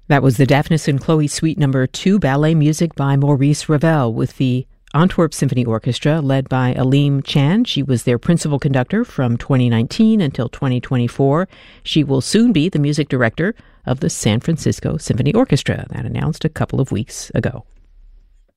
That was the Daphnis and Chloe Suite No. 2 ballet music by Maurice Ravel with the Antwerp Symphony Orchestra led by Aleem Chan. She was their principal conductor from 2019 until 2024. She will soon be the music director of the San Francisco Symphony Orchestra. That announced a couple of weeks ago.